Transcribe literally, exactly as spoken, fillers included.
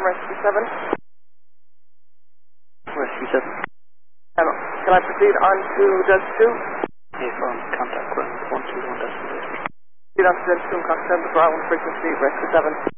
Rescue seven. Rescue seven. Um, can I proceed on to Delta two? If on contact ground one two one Delta two. Proceed on to Delta two and contact Bravo frequency Rescue seven.